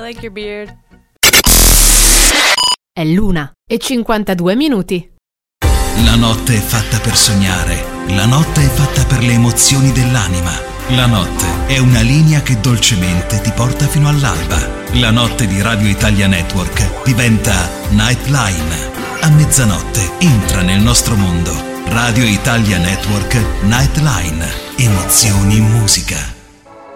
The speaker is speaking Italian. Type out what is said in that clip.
like your beard. È l'1:52. La notte è fatta per sognare, la notte è fatta per le emozioni dell'anima. La notte è una linea che dolcemente ti porta fino all'alba. La notte di Radio Italia Network diventa Nightline. A mezzanotte entra nel nostro mondo. Radio Italia Network Nightline. Emozioni in musica.